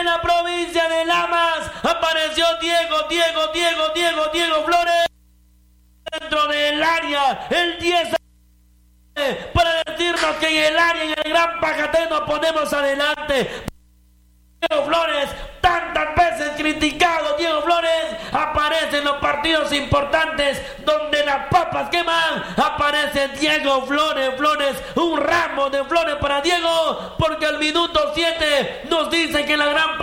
En la provincia de Lamas apareció Diego Flores dentro del área, el 10 para decirnos que en el área, en el Gran Pajate nos ponemos adelante. Diego Flores, tantas veces criticado, Diego Flores aparece en los partidos importantes donde las papas queman, aparece Diego Flores, un ramo de flores para Diego, porque al minuto 7 nos dice que la Gran